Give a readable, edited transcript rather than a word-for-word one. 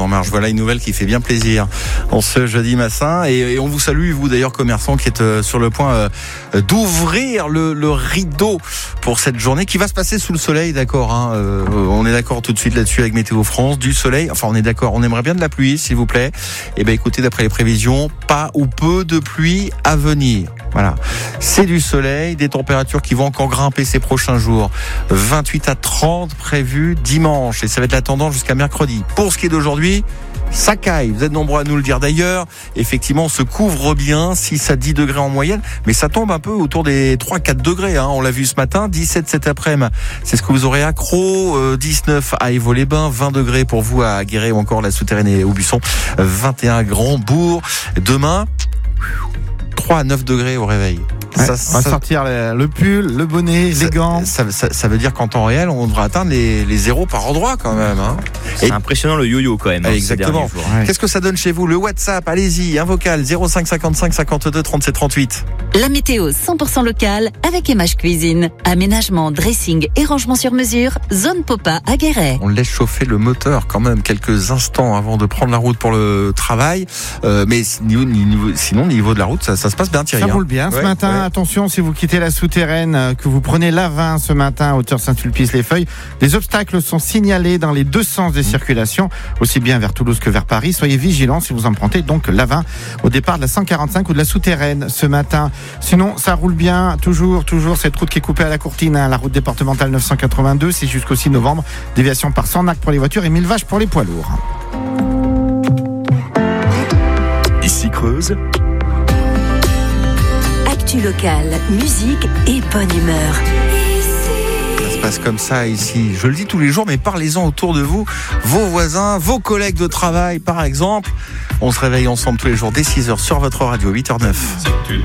En Marche. Voilà une nouvelle qui fait bien plaisir en ce jeudi matin. Et on vous salue, vous d'ailleurs, commerçants qui êtes sur le point d'ouvrir le rideau pour cette journée qui va se passer sous le soleil, d'accord, hein. On est d'accord tout de suite là-dessus avec Météo France, du soleil. Enfin, on est d'accord, on aimerait bien de la pluie, s'il vous plaît. Eh ben, écoutez, d'après les prévisions, pas ou peu de pluie à venir. Voilà. C'est du soleil, des températures qui vont encore grimper ces prochains jours. 28 à 30 prévus dimanche. Et ça va être la tendance jusqu'à mercredi. Pour ce qui est d'aujourd'hui, ça caille. Vous êtes nombreux à nous le dire d'ailleurs. Effectivement, on se couvre bien, 6 à 10 degrés en moyenne. Mais ça tombe un peu autour des 3-4 degrés, hein. On l'a vu ce matin. 17 cet après-midi. C'est ce que vous aurez à Crau. 19 à Évaux-les-Bains. 20 degrés pour vous à Guéret ou encore la Souterraine et Aubusson. 21 à Grandbourg. Demain, 3 à 9 degrés au réveil. Ouais, on va sortir le pull, le bonnet, les gants. Ça veut dire qu'en temps réel, on devra atteindre les zéros par endroit quand même, hein. C'est impressionnant le yo-yo quand même. Exactement. Ouais. Qu'est-ce que ça donne chez vous? Le WhatsApp, allez-y, un vocal 05 55 52 37 38. La météo 100% locale avec Emage Cuisine. Aménagement, dressing et rangement sur mesure. Zone Popa à Guéret. On laisse chauffer le moteur quand même quelques instants avant de prendre la route pour le travail. Mais sinon, niveau de la route, ça se passe bien, Thierry. Ça roule bien ce matin. Ouais. Attention, si vous quittez la Souterraine, que vous prenez l'A20 ce matin à hauteur Saint-Sulpice-les-Feuilles, des obstacles sont signalés dans les deux sens des circulations, aussi bien vers Toulouse que vers Paris. Soyez vigilants si vous empruntez donc l'A20 au départ de la 145 ou de la Souterraine ce matin. Sinon, ça roule bien. Toujours cette route qui est coupée à la Courtine, hein, la route départementale 982, c'est jusqu'au 6 novembre. Déviation par Sannac pour les voitures et 1000 vaches pour les poids lourds. Ici Creuse. Actu locale, musique et bonne humeur. Ça se passe comme ça ici. Je le dis tous les jours, mais parlez-en autour de vous, vos voisins, vos collègues de travail, par exemple. On se réveille ensemble tous les jours dès 6h sur votre radio, 8h09.